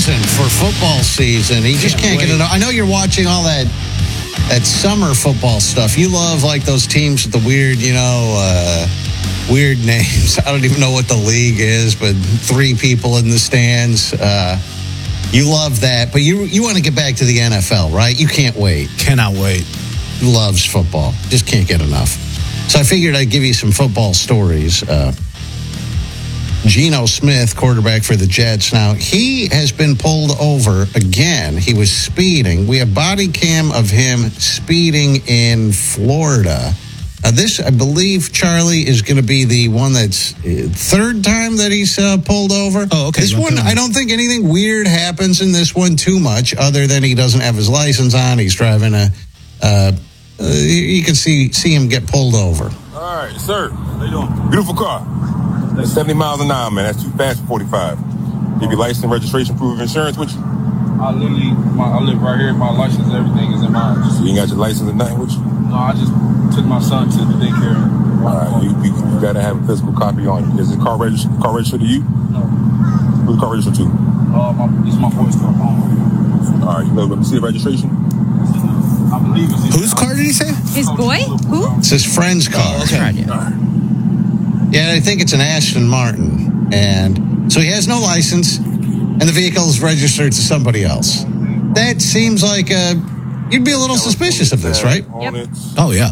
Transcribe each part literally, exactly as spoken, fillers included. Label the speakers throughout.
Speaker 1: season for football season. He just can't, can't get it. I know you're watching all that that summer football stuff. You love like those teams with the weird, you know, uh, weird names. I don't even know what the league is, but three people in the stands. Uh, you love that, but you you want to get back to the N F L, right? You can't wait.
Speaker 2: Cannot wait.
Speaker 1: Loves football. Just can't get enough. So I figured I'd give you some football stories. Uh, Geno Smith, quarterback for the Jets. Now, he has been pulled over again. He was speeding. We have body cam of him speeding in Florida. Now, this, I believe, Charlie, is going to be the one that's uh, third time that he's uh, pulled over.
Speaker 2: Oh, okay.
Speaker 1: This one, I don't think anything weird happens in this one too much, other than he doesn't have his license on. He's driving a, uh, uh, you can see see him get pulled over.
Speaker 3: All right, sir. How you doing? Beautiful car. That's seventy miles an hour, man. That's too fast for forty-five. Give your license, registration, proof of insurance with you?
Speaker 4: I literally, my, I live right here. My license, everything is in mine.
Speaker 3: So you ain't got your license and nothing with you?
Speaker 4: No, I just took my son to the daycare.
Speaker 3: All right, you, you, you got to have a physical copy on you. Is the car registered, car registered to you?
Speaker 4: No.
Speaker 3: Who's the car registered to?
Speaker 4: Uh, my, this is my boy's car.
Speaker 3: All right, you know, let me see the registration.
Speaker 4: I believe it's
Speaker 2: Whose car did he say?
Speaker 5: His boy? Who?
Speaker 1: It's his friend's car.
Speaker 2: Oh, okay.
Speaker 3: All right.
Speaker 1: Yeah, I think it's an Aston Martin. And so he has no license, and the vehicle is registered to somebody else. That seems like uh, you'd be a little suspicious of this, right?
Speaker 5: Yep.
Speaker 2: Oh, yeah.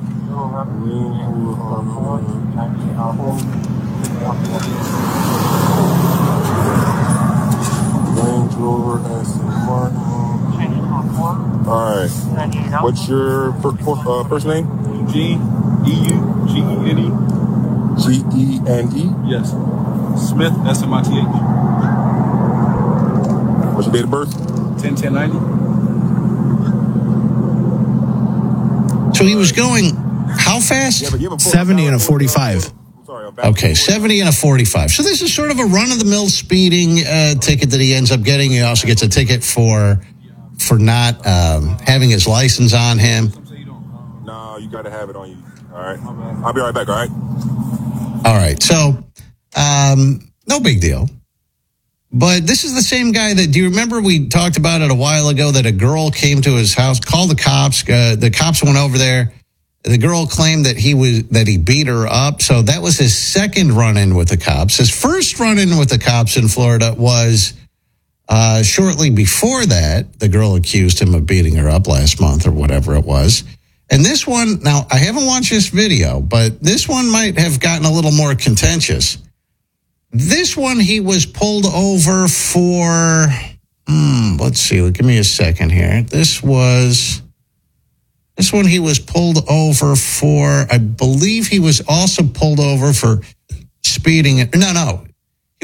Speaker 3: Range Rover Aston Martin. All right. What's your fir- uh, first name?
Speaker 4: G E U G E N E.
Speaker 3: G E N E?
Speaker 4: Yes. Smith, S M I T H.
Speaker 3: What's your date of birth?
Speaker 4: ten ten ninety.
Speaker 1: So he was going, how fast?
Speaker 3: Yeah, but you have a
Speaker 2: seventy and a forty-five.
Speaker 3: Sorry, I'm back.
Speaker 1: Okay, seventy and a forty-five. So this is sort of a run-of-the-mill speeding uh, ticket that he ends up getting. He also gets a ticket for for not um, having his license on him.
Speaker 3: No, you got to have it on you. All right. I'll be right back, all right?
Speaker 1: All right, so um, no big deal. But this is the same guy that, do you remember we talked about it a while ago that a girl came to his house, called the cops. Uh, the cops went over there. The girl claimed that he was that he beat her up. So that was his second run-in with the cops. His first run-in with the cops in Florida was uh, shortly before that. The girl accused him of beating her up last month or whatever it was. And this one, now, I haven't watched this video, but this one might have gotten a little more contentious. This one, he was pulled over for, hmm, let's see, give me a second here. This was, this one he was pulled over for, I believe he was also pulled over for speeding. No, no,